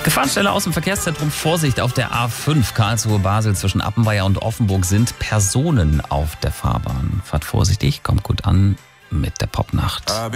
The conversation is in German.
Gefahrenstelle aus dem Verkehrszentrum. Vorsicht auf der A5 Karlsruhe-Basel zwischen Appenweier und Offenburg sind Personen auf der Fahrbahn. Fahrt vorsichtig, kommt gut an mit der Popnacht.